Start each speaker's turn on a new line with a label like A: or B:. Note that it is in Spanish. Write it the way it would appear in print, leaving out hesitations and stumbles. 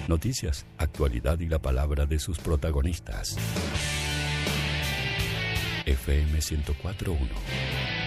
A: Noticias, actualidad y la palabra de sus protagonistas. FM 104.1